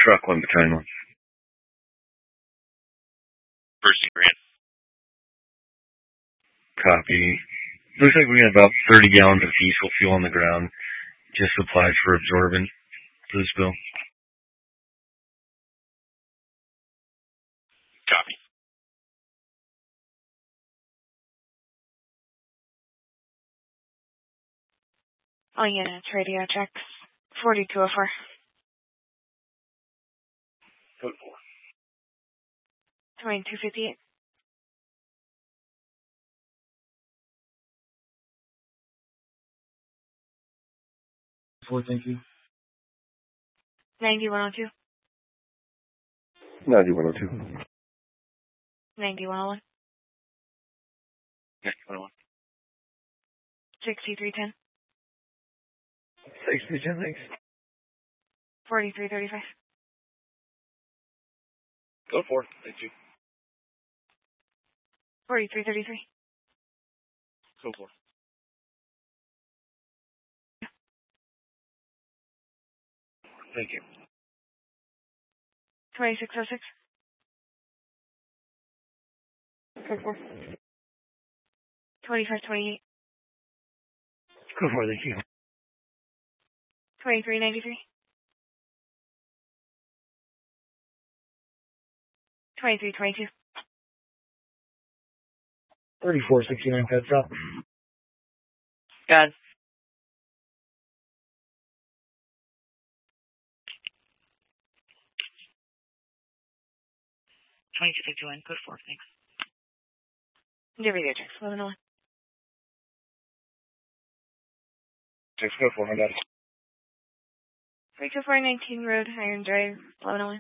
Truck 1 Battalion 1. First and Grand. Copy. Looks like we got about 30 gallons of diesel fuel on the ground. Just supplies for absorbent for the spill. Copy. All units, radio checks. 4204. Code 4. 2258. 4, thank you. 9102. 9102. 9101. 9101. 6310. 6310, thanks. 4335. Code 4. Thank you. 4333. Code 4. Thank you. 2606. Code 4. 2528. Go for it, thank you. 2393. 2322. 3469, Fed Stop. Good. 2251, code 4, thanks. Your radio checks. 1101. Checks code 4, I got it. 32419 Road, Iron Drive, 1101.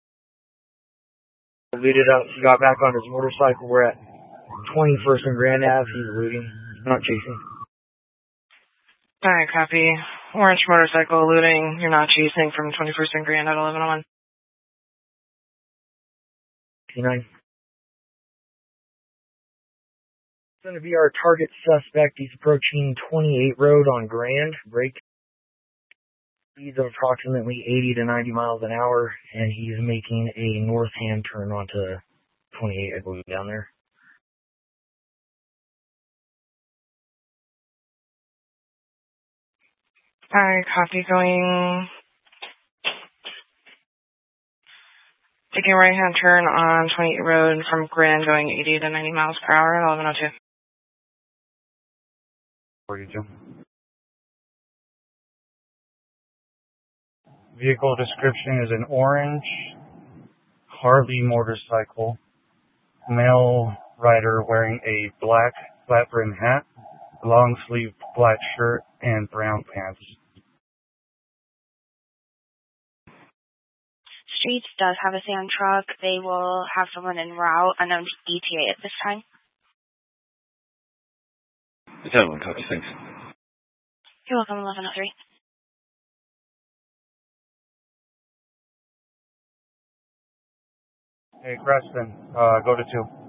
Looted up, he got back on his motorcycle. We're at 21st and Grand Ave. He's looting, not chasing. Alright, copy. Orange motorcycle looting. You're not chasing from 21st and Grand at 1101. P9. It's going to be our target suspect. He's approaching 28 Road on Grand. Break speeds of approximately 80 to 90 miles an hour, and he's making a north hand turn onto 28, I believe, down there. Alright, copy. Going... Taking a right-hand turn on 28 Road from Grand, going 80 to 90 miles per hour at 1102. 42. Vehicle description is an orange Harley motorcycle. Male rider wearing a black flat-brim hat, long-sleeved black shirt, and brown pants. Streets does have a sand truck. They will have someone en route. Unknown ETA at this time. Battalion 1, copy, thanks. You're welcome, 1103. Hey, Creston, go to 2.